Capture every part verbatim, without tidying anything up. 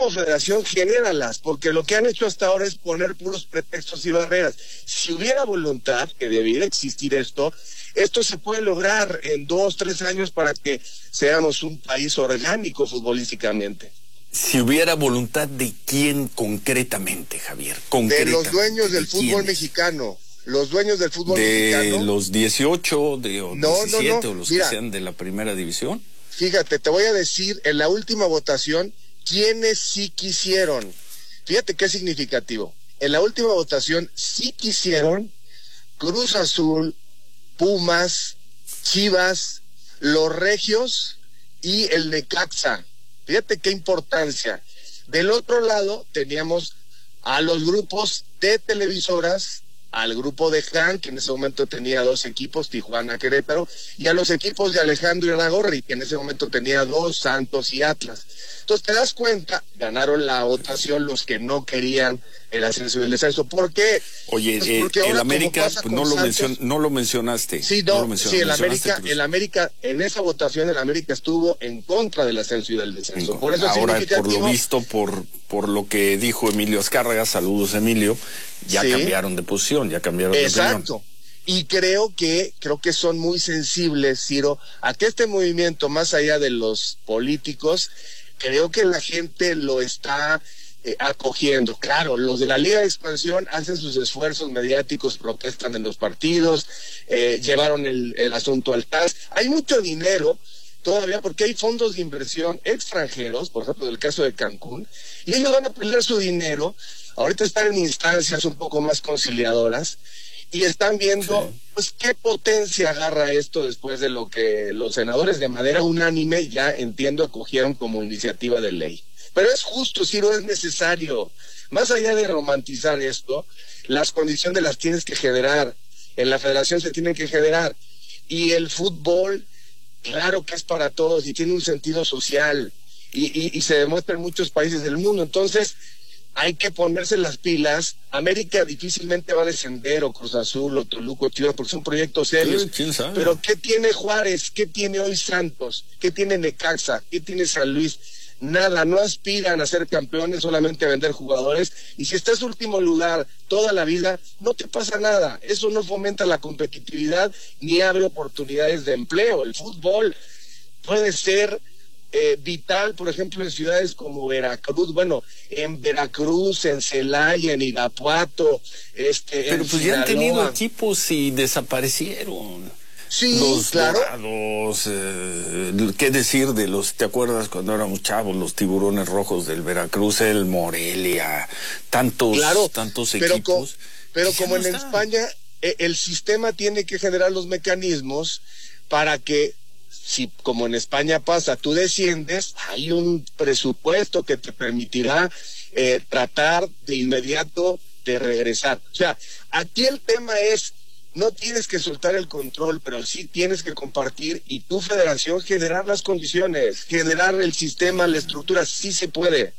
como federación, genéralas, porque lo que han hecho hasta ahora es poner puros pretextos y barreras. Si hubiera voluntad, que debiera existir esto, esto se puede lograr en dos, tres años para que seamos un país orgánico futbolísticamente. Si hubiera voluntad, ¿de quién concretamente, Javier? De los dueños del fútbol mexicano. Los dueños del fútbol de mexicano. ¿De los dieciocho, de, o no, diecisiete, no, no. o los Mira, que sean de la primera división? Fíjate, te voy a decir, en la última votación, ¿quiénes sí quisieron? Fíjate qué significativo. En la última votación sí quisieron Cruz Azul, Pumas, Chivas, los Regios y el Necaxa. Fíjate qué importancia. Del otro lado teníamos a los grupos de televisoras, al grupo de Jan, que en ese momento tenía dos equipos, Tijuana, Querétaro, y a los equipos de Alejandro Irarrágorri, que en ese momento tenía dos, Santos y Atlas. Entonces te das cuenta, ganaron la votación los que no querían el ascenso y el descenso. ¿Por qué? Oye, pues eh, el América pues, no, lo mencion, no lo mencionaste. Sí, no, no lo mencionaste, sí, el América, el América, en esa votación el América estuvo en contra del ascenso y del descenso. Por eso ahora, por lo visto, por, por lo que dijo Emilio Azcárraga, saludos Emilio, ya sí. cambiaron de posición, ya cambiaron Exacto. de opinión. Y creo que, creo que son muy sensibles, Ciro, a que este movimiento, más allá de los políticos, creo que la gente lo está eh, acogiendo. Claro, los de la Liga de Expansión hacen sus esfuerzos mediáticos, protestan en los partidos, eh, llevaron el, el asunto al T A S. Hay mucho dinero todavía porque hay fondos de inversión extranjeros, por ejemplo, del caso de Cancún, y ellos van a perder su dinero. Ahorita están en instancias un poco más conciliadoras y están viendo, sí. pues, qué potencia agarra esto después de lo que los senadores de manera unánime, ya entiendo, acogieron como iniciativa de ley. Pero es justo, Ciro, es necesario. Más allá de romantizar esto, las condiciones las tienes que generar. En la federación se tienen que generar. Y el fútbol, claro que es para todos y tiene un sentido social. Y, y, y se demuestra en muchos países del mundo. Entonces, hay que ponerse las pilas. América difícilmente va a descender, o Cruz Azul, o Toluca, o Chivas, porque son proyectos serios. Sí, ¿quién sabe? Pero ¿qué tiene Juárez? ¿Qué tiene hoy Santos? ¿Qué tiene Necaxa? ¿Qué tiene San Luis? Nada, no aspiran a ser campeones, solamente a vender jugadores. Y si estás último lugar toda la vida, no te pasa nada. Eso no fomenta la competitividad ni abre oportunidades de empleo. El fútbol puede ser Eh, vital, por ejemplo, en ciudades como Veracruz, bueno, en Veracruz, en Celaya, en Irapuato, este, pero en pues Sinaloa. Ya han tenido equipos y desaparecieron. Sí, los claro. Dorados, eh, qué decir de los, ¿te acuerdas cuando éramos chavos, los Tiburones Rojos del Veracruz, el Morelia, tantos, claro, tantos pero equipos? Co pero como en está? España, eh, el sistema tiene que generar los mecanismos para que, si como en España pasa, tú desciendes, hay un presupuesto que te permitirá eh, tratar de inmediato de regresar. O sea, aquí el tema es, no tienes que soltar el control, pero sí tienes que compartir y tu federación generar las condiciones, generar el sistema, la estructura, sí se puede.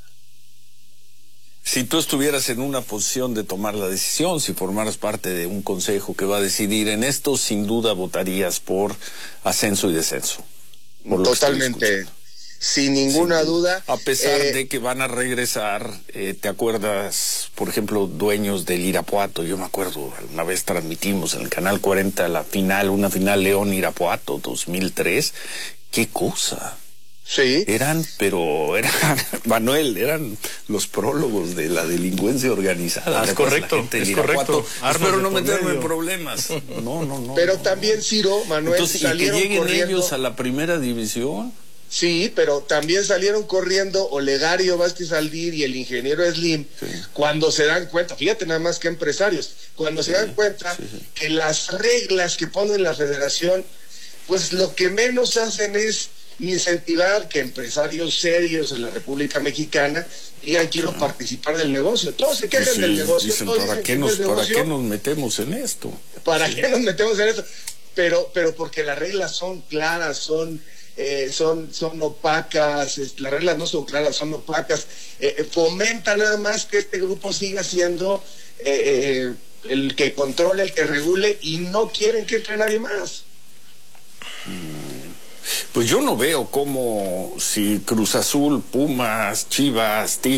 Si tú estuvieras en una posición de tomar la decisión, si formaras parte de un consejo que va a decidir en esto, sin duda votarías por ascenso y descenso. Totalmente, sin ninguna sin duda. A pesar eh, de que van a regresar, eh, ¿te acuerdas, por ejemplo, dueños del Irapuato? Yo me acuerdo, una vez transmitimos en el Canal cuarenta la final, una final León-Irapuato dos mil tres. ¡Qué cosa! Sí. Eran, pero eran, Manuel, eran los prólogos de la delincuencia organizada. Ah, es correcto, es correcto. Espero no meterme en problemas. No, no, no. Pero no, también, no. Ciro, Manuel, Entonces, salieron ¿y que lleguen corriendo ellos a la primera división? Sí, pero también salieron corriendo Olegario Vázquez Aldir y el ingeniero Slim, sí. cuando se dan cuenta, fíjate nada más que empresarios, cuando sí, se dan cuenta sí, sí. que las reglas que pone la federación, pues lo que menos hacen es incentivar que empresarios serios en la República Mexicana digan quiero ah. participar del negocio. Todos se quejan pues sí, del negocio. Dicen, ¿para, dicen qué nos, ¿para qué nos metemos en esto? ¿Para sí. qué nos metemos en esto? Pero, pero porque las reglas son claras, son, eh, son, son opacas, es, las reglas no son claras, son opacas. Eh, fomenta nada más que este grupo siga siendo eh, eh, el que controle, el que regule, y no quieren que entre nadie más. Hmm. Pues yo no veo cómo si Cruz Azul, Pumas, Chivas, Tigres